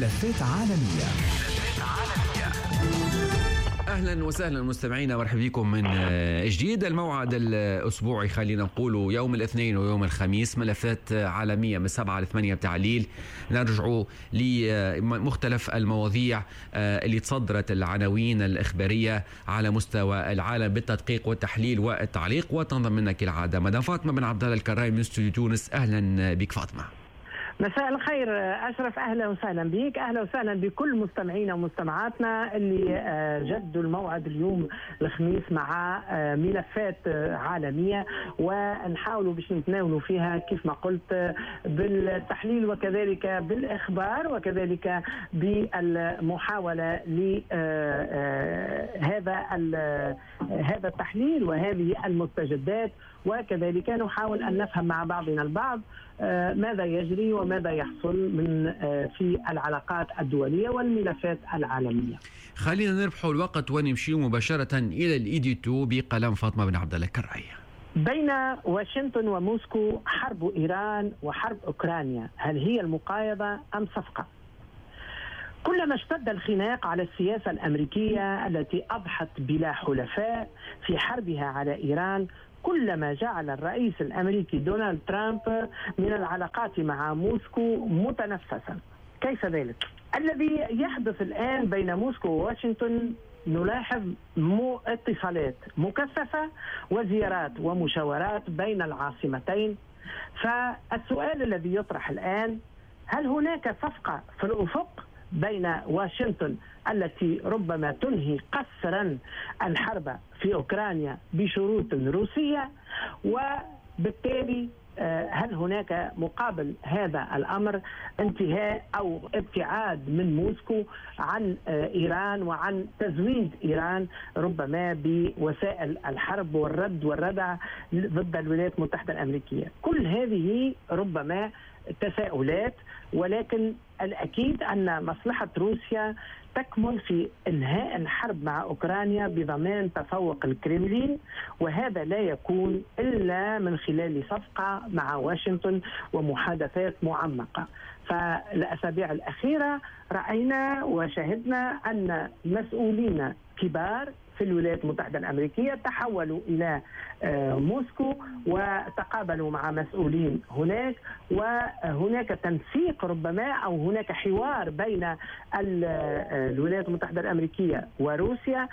ملفات عالمية. أهلا وسهلا مستمعينا، مرحبا بكم من جديد. الموعد الأسبوعي خلينا نقول يوم الاثنين ويوم الخميس، ملفات عالمية من 7 ل 8 بتعليل. نرجع لمختلف المواضيع اللي تصدرت العناوين الإخبارية على مستوى العالم بالتدقيق والتحليل والتعليق، وتنضم منا كالعادة مدام فاطمة بن عبد الله الكراي من استوديو تونس. أهلا بك فاطمة. مساء الخير أشرف، أهلا وسهلا بك، أهلا وسهلا بكل مستمعينا ومستمعاتنا اللي جدوا الموعد اليوم الخميس مع ملفات عالمية، ونحاولوا باش نتناولوا فيها كيف ما قلت بالتحليل وكذلك بالإخبار وكذلك بالمحاولة لهذا التحليل وهذه المستجدات، وكذلك نحاول أن نفهم مع بعضنا البعض ماذا يجري وماذا يحصل من في العلاقات الدولية والملفات العالمية. خلينا نربح الوقت ونمشي مباشرة إلى الإيديتو بقلم فاطمة بن عبد الله الكراي. بين واشنطن وموسكو حرب إيران وحرب أوكرانيا، هل هي المقايضة أم صفقة؟ كلما اشتد الخناق على السياسة الأمريكية التي أضحت بلا حلفاء في حربها على إيران، كلما جعل الرئيس الأمريكي دونالد ترامب من العلاقات مع موسكو متنفسا. كيف ذلك؟ الذي يحدث الآن بين موسكو وواشنطن، نلاحظ اتصالات مكثفة وزيارات ومشاورات بين العاصمتين. فالسؤال الذي يطرح الآن، هل هناك صفقة في الأفق بين واشنطن التي ربما تنهي قسرا الحرب في أوكرانيا بشروط روسية، وبالتالي هل هناك مقابل هذا الأمر انتهاء أو ابتعاد من موسكو عن إيران وعن تزويد إيران ربما بوسائل الحرب والرد والردع ضد الولايات المتحدة الأمريكية؟ كل هذه ربما تساؤلات، ولكن الأكيد أن مصلحة روسيا تكمن في إنهاء الحرب مع أوكرانيا بضمان تفوق الكرملين، وهذا لا يكون إلا من خلال صفقة مع واشنطن ومحادثات معمقة. فالأسابيع الأخيرة رأينا وشاهدنا أن مسؤولين كبار في الولايات المتحدة الأمريكية تحولوا إلى موسكو وتقابلوا مع مسؤولين هناك، وهناك تنسيق ربما أو هناك حوار بين الولايات المتحدة الأمريكية وروسيا.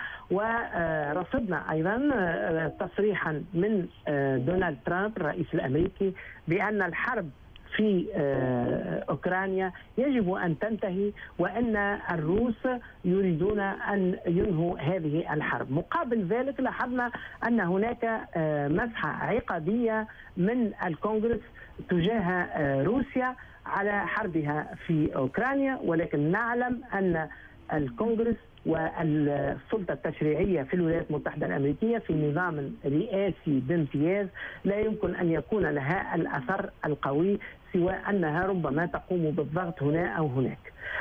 ورصدنا أيضا تصريحا من دونالد ترامب الرئيس الأمريكي بأن الحرب في أوكرانيا يجب أن تنتهي، وأن الروس يريدون أن ينهوا هذه الحرب. مقابل ذلك لاحظنا أن هناك مسحة عقابية من الكونغرس تجاه روسيا على حربها في أوكرانيا، ولكن نعلم أن الكونغرس والسلطة التشريعية في الولايات المتحدة الأمريكية في نظام رئاسي بامتياز لا يمكن أن يكون لها الأثر القوي سوى أنها ربما تقوم بالضغط هنا أو هناك.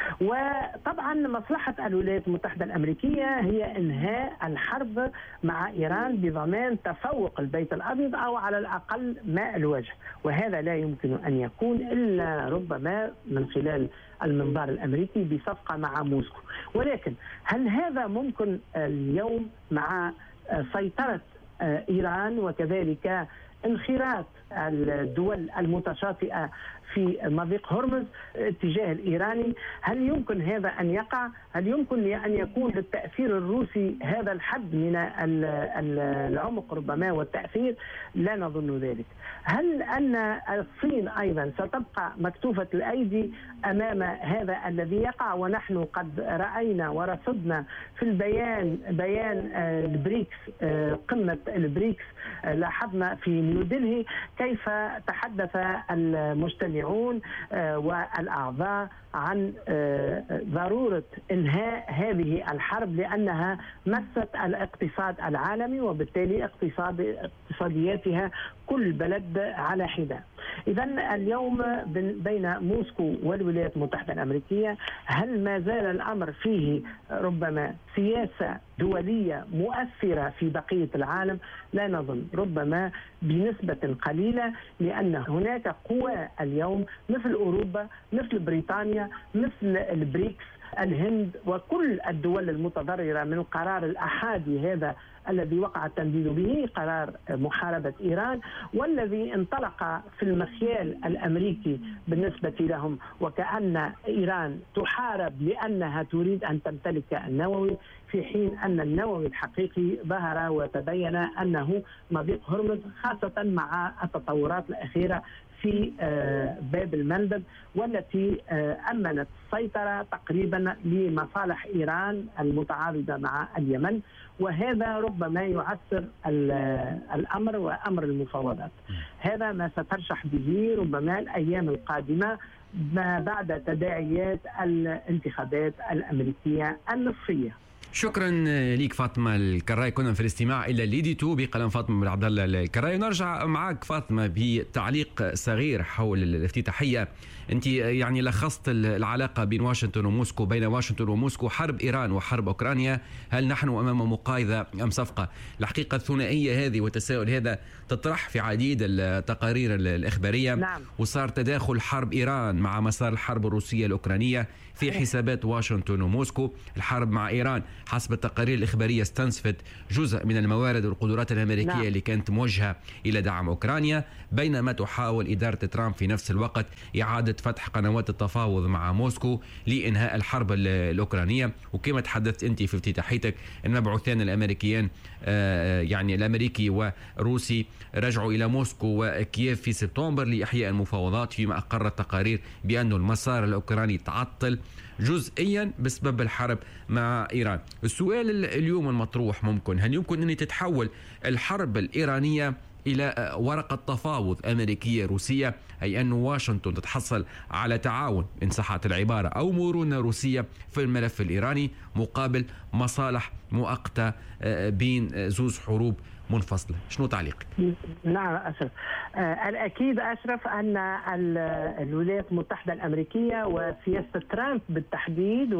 وطبعا مصلحة الولايات المتحدة الأمريكية هي إنهاء الحرب مع إيران بضمان تفوق البيت الأبيض أو على الأقل ماء الوجه، وهذا لا يمكن أن يكون إلا ربما من خلال المنظار الأمريكي بصفقة مع موسكو. ولكن هل هذا ممكن اليوم مع سيطرة إيران وكذلك انخراط الدول المتشاطئة في مضيق هرمز اتجاه الإيراني؟ هل يمكن هذا أن يقع؟ هل يمكن أن يكون للتأثير الروسي هذا الحد من العمق ربما والتأثير؟ لا نظن ذلك. هل أن الصين أيضا ستبقى مكتوفة الأيدي أمام هذا الذي يقع؟ ونحن قد رأينا ورصدنا في بيان البريكس، قمة البريكس، لاحظنا في نيودلهي كيف تحدث المجتمعون والأعضاء عن ضرورة إنهاء هذه الحرب لأنها مست الاقتصاد العالمي وبالتالي اقتصادياتها كل بلد على حدة. إذا اليوم بين موسكو والولايات المتحدة الأمريكية، هل ما زال الأمر فيه ربما سياسة دولية مؤثرة في بقية العالم؟ لا نظن، ربما بنسبة قليلة، لأن هناك قوى اليوم مثل أوروبا، مثل بريطانيا، مثل البريكس، الهند وكل الدول المتضررة من القرار الأحادي هذا الذي وقع التنديد به، قرار محاربة إيران، والذي انطلق في المخيال الأمريكي بالنسبة لهم، وكأن إيران تحارب لأنها تريد أن تمتلك النووي، في حين أن النووي الحقيقي ظهر وتبين أنه مضيق هرمز، خاصة مع التطورات الأخيرة في باب المندب، والتي أمنت السيطرة تقريبا لمصالح إيران المتعارضة مع اليمن، وهذا ربما يعسر الأمر وأمر المفاوضات. هذا ما سترشح به ربما الأيام القادمة ما بعد تداعيات الانتخابات الأمريكية النصفية. شكرا ليك فاطمة الكراي. كنا في الاستماع إلى ليديتو بقلم فاطمة بن عبد الله الكراي. نرجع معك فاطمة بتعليق صغير حول الافتتاحية. أنت يعني لخصت العلاقة بين واشنطن وموسكو، بين واشنطن وموسكو، حرب إيران وحرب أوكرانيا. هل نحن أمام مقايضة أم صفقة؟ الحقيقة الثنائية هذه والتساؤل هذا تطرح في عديد التقارير الإخبارية. نعم. وصار تداخل حرب إيران مع مسار الحرب الروسية الأوكرانية في حسابات واشنطن وموسكو. الحرب مع إيران حسب التقارير الإخبارية استنزفت جزء من الموارد والقدرات الأمريكية. نعم. اللي كانت موجهة إلى دعم أوكرانيا، بينما تحاول إدارة ترامب في نفس الوقت إعادة فتح قنوات التفاوض مع موسكو لإنهاء الحرب الأوكرانية. وكما تحدثت أنت في افتتاحيتك، المبعوثان الأمريكيان يعني الأمريكي وروسي رجعوا إلى موسكو وكييف في سبتمبر لإحياء المفاوضات، فيما أقرت تقارير بأن المسار الأوكراني تعطل جزئيا بسبب الحرب مع إيران. السؤال اليوم المطروح، هل يمكن أن تتحول الحرب الإيرانية إلى ورقة تفاوض أمريكية روسية، أي أن واشنطن تتحصل على تعاون إن صحت العبارة أو مرونة روسية في الملف الإيراني مقابل مصالح مؤقتة بين زوز حروب منفصلة؟ شنو تعليقك؟ نعم أشرف، الأكيد أشرف أن الولايات المتحدة الأمريكية وسياسة ترامب بالتحديد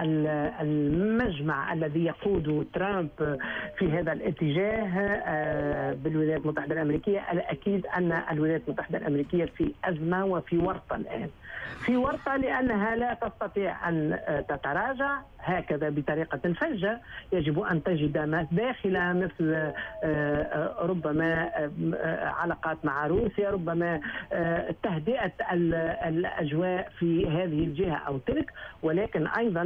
والمجمع الذي يقود ترامب في هذا الاتجاه بالولايات المتحدة الأمريكية، الأكيد أن الولايات المتحدة الأمريكية في أزمة وفي ورطة الآن، في ورطة لأنها لا تستطيع أن تتراجع هكذا بطريقة فجة. يجب أن تجد مداخل مثل ربما علاقات مع روسيا، ربما تهدئة الأجواء في هذه الجهة أو تلك، ولكن أيضا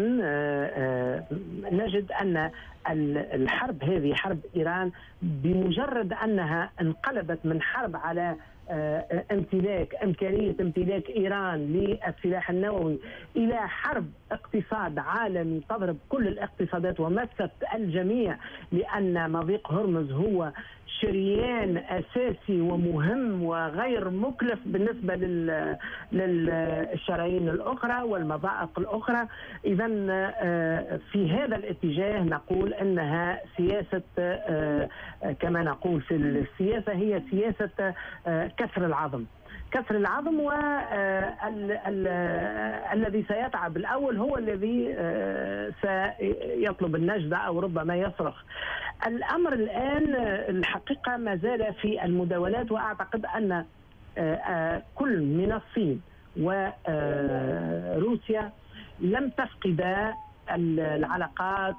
نجد أن الحرب هذه حرب إيران بمجرد أنها انقلبت من حرب على إمكانية امتلاك إيران للسلاح النووي إلى حرب اقتصاد عالمي تضرب كل الاقتصادات ومست الجميع، لأن مضيق هرمز هو شريان أساسي ومهم وغير مكلف بالنسبة للشرايين الأخرى والمضائق الأخرى. إذن في هذا الاتجاه نقول أنها سياسة، كما نقول في السياسة، هي سياسة كسر العظم. والذي سيتعب الأول هو الذي سيطلب النجدة أو ربما يصرخ. الأمر الآن الحقيقة ما زال في المداولات، وأعتقد أن كل من الصين وروسيا لم تفقدا العلاقات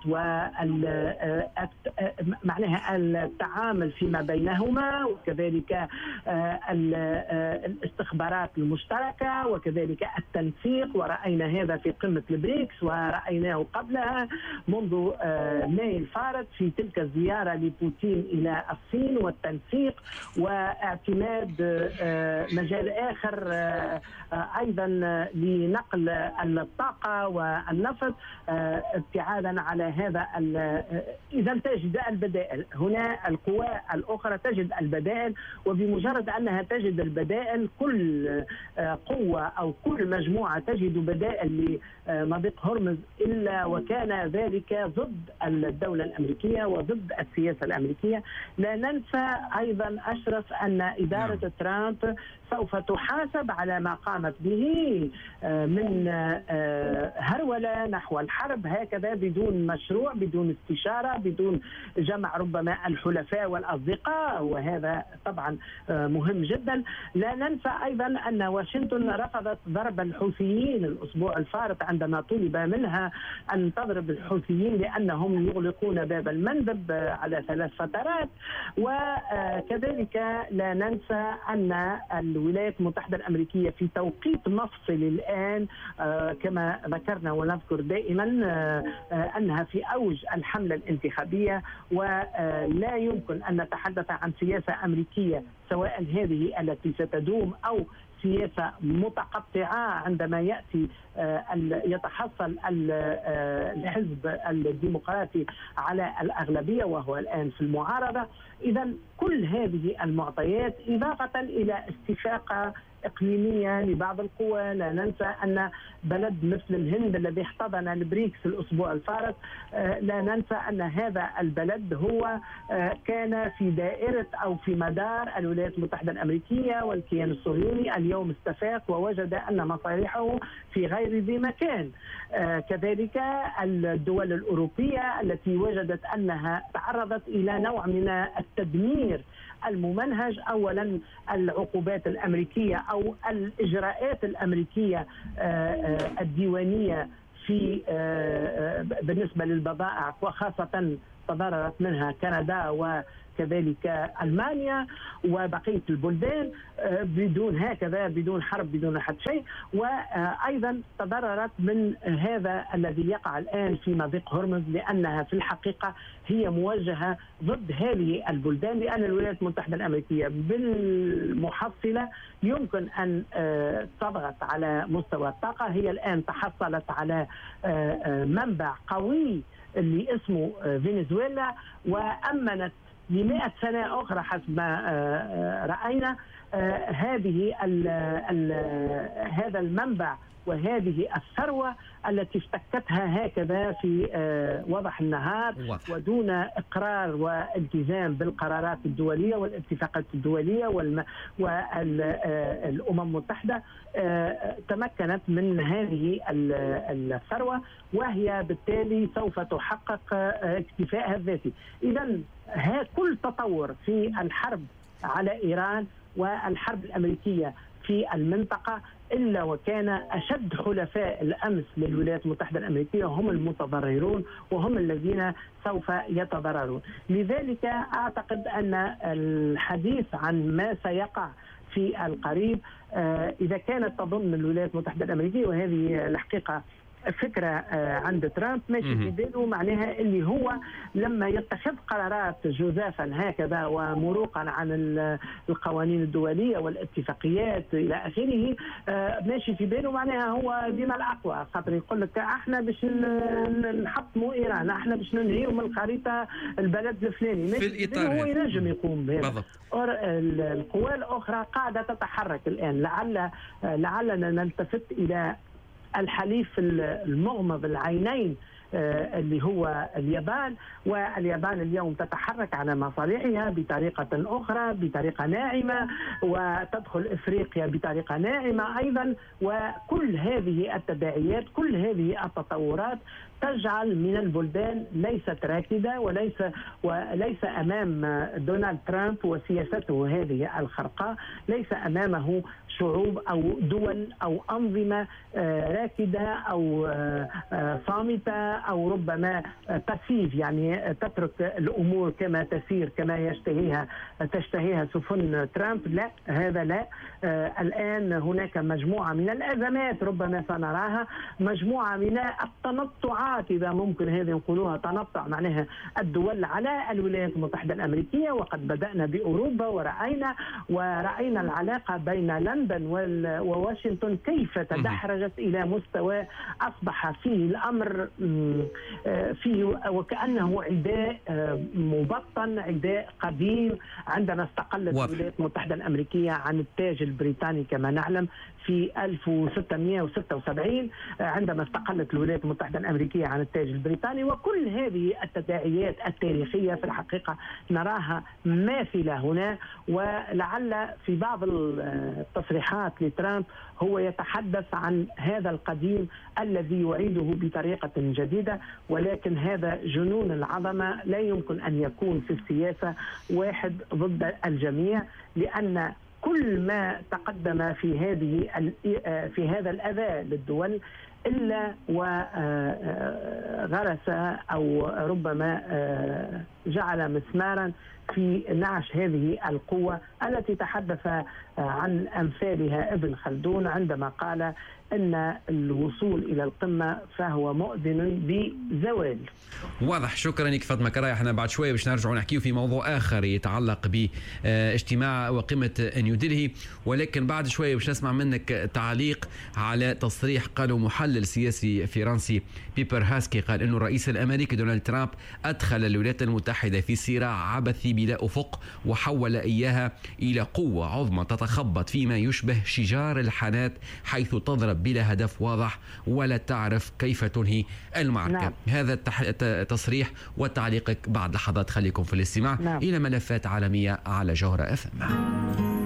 معناها التعامل فيما بينهما، وكذلك الاستخبارات المشتركة، وكذلك التنسيق، ورأينا هذا في قمة البريكس ورأيناه قبلها منذ ماي الفارط في تلك الزيارة لبوتين إلى الصين، والتنسيق واعتماد مجال آخر أيضا لنقل الطاقة والنفط ابتعادا على هذا. إذا تجد تجد البدائل. هنا القوى الأخرى تجد البدائل، وبمجرد أنها تجد البدائل كل قوة أو كل مجموعة تجد بدائل لمضيق هرمز إلا وكان ذلك ضد الدولة الأمريكية وضد السياسة الأمريكية. لا ننسى أيضا أشرف أن إدارة ترامب سوف تحاسب على ما قامت به من هرولة نحو الحرب هكذا بدون مشروع، بدون استشارة، بدون جمع ربما الحلفاء والأصدقاء، وهذا طبعا مهم جدا. لا ننسى أيضا أن واشنطن رفضت ضرب الحوثيين الأسبوع الفارط عندما طلب منها أن تضرب الحوثيين لأنهم يغلقون باب المندب على 3 فترات. وكذلك لا ننسى أن الولايات المتحدة الأمريكية في توقيت مفصل الآن كما ذكرنا ونذكر دائما أنها في أوج الحملة الانتخابية، ولا يمكن أن نتحدث عن سياسة أمريكية سواء هذه التي ستدوم أو سياسة متقطعة عندما يأتي يتحصل الحزب الديمقراطي على الأغلبية وهو الآن في المعارضة. إذن كل هذه المعطيات إضافة إلى استفاقة إقليمية لبعض القوى. لا ننسى أن بلد مثل الهند الذي احتضن البريكس الأسبوع الفارط، لا ننسى أن هذا البلد هو كان في دائرة أو في مدار الولايات المتحدة الأمريكية والكيان الصهيوني. اليوم استفاق ووجد أن مصالحه في غير ذي مكان. كذلك الدول الأوروبية التي وجدت أنها تعرضت إلى نوع من التدمير الممنهج. أولا العقوبات الأمريكية أو الإجراءات الأمريكية الديوانية في بالنسبة للبضائع، وخاصة تضررت منها كندا وكذلك ألمانيا وبقية البلدان بدون حرب بدون أحد شيء. وأيضا تضررت من هذا الذي يقع الآن في مضيق هرمز، لأنها في الحقيقة هي موجهة ضد هذه البلدان، لأن الولايات المتحدة الأمريكية بالمحصلة يمكن أن تضغط على مستوى الطاقة. هي الآن تحصلت على منبع قوي اللي اسمه فنزويلا، وأمنت ل100 سنة أخرى حسب ما رأينا هذا المنبع وهذه الثروة التي افتكتها هكذا في وضح النهار ودون إقرار والتزام بالقرارات الدولية والاتفاقات الدولية والأمم المتحدة. تمكنت من هذه الثروة وهي بالتالي سوف تحقق اكتفائها الذاتي. إذن كل تطور في الحرب على إيران والحرب الأمريكية في المنطقة إلا وكان أشد حلفاء الأمس للولايات المتحدة الأمريكية هم المتضررون وهم الذين سوف يتضررون. لذلك أعتقد أن الحديث عن ما سيقع في القريب إذا كانت تظن الولايات المتحدة الأمريكية، وهذه الحقيقة فكرة عند ترامب ماشي في باله، معناها اللي هو لما يتخذ قرارات جزافا هكذا ومروقا عن القوانين الدولية والاتفاقيات إلى آخره، ماشي في باله معناها هو ديما الأقوى، خاطر يقول لك احنا باش نحطموا إيران، احنا باش ننهيوا من الخريطة البلد الفلاني، في الإطار هو ينجم يقوم بهذا. القوى الأخرى قاعدة تتحرك الآن. لعلنا نلتفت إلى الحليف المغمض العينين اللي هو اليابان، واليابان اليوم تتحرك على مصالحها بطريقة أخرى، بطريقة ناعمة، وتدخل إفريقيا بطريقة ناعمة أيضا. وكل هذه التداعيات، كل هذه التطورات تجعل من البلدان ليست راكدة وليس أمام دونالد ترامب وسياسته هذه الخرقاء، ليس أمامه شعوب أو دول أو أنظمة راكدة أو صامتة أو ربما باسيف، يعني تترك الأمور كما تسير كما تشتهيها سفن ترامب. لا، هذا لا. الآن هناك مجموعة من الأزمات ربما سنراها، مجموعة من التنطعات إذا ممكن هذه نقولوها تنطع، معناها الدول على الولايات المتحدة الأمريكية. وقد بدأنا بأوروبا ورأينا العلاقة بين لندن وواشنطن كيف تدحرجت إلى مستوى أصبح فيه الأمر فيه وكأنه عداء مبطن، عداء قديم. عندما استقلت الولايات المتحدة الأمريكية عن التاج البريطاني كما نعلم في 1676، عندما استقلت الولايات المتحدة الأمريكية عن التاج البريطاني، وكل هذه التداعيات التاريخية في الحقيقة نراها ماثلة هنا. ولعل في بعض التصريحات لترامب هو يتحدث عن هذا القديم الذي يعيده بطريقة جديدة، ولكن هذا جنون العظمة لا يمكن أن يكون في السياسة واحد ضد الجميع، لأن كل ما تقدم في هذا الأذى للدول إلا وغرس أو ربما جعل مسمارا في نعش هذه القوة التي تحدث عن أمثالها ابن خلدون عندما قال أن الوصول إلى القمة فهو مؤذن بزوال. واضح. شكرا لك فاطمة كراي. احنا بعد شوية باش نرجع نحكيه في موضوع آخر يتعلق باجتماع وقمة نيودلهي، ولكن بعد شوية باش نسمع منك تعليق على تصريح قاله محلل سياسي فرنسي بيبر هاسكي. قال إنه الرئيس الأمريكي دونالد ترامب أدخل الولايات المتحدة في صراع عبثي بلا أفق وحول إياها إلى قوة عظمى تتخبط فيما يشبه شجار الحانات، حيث تضرب بلا هدف واضح ولا تعرف كيف تنهي المعركة. نعم. هذا التصريح وتعليقك بعد لحظات. خليكم في الاستماع. نعم. إلى ملفات عالمية على جوهرة FM.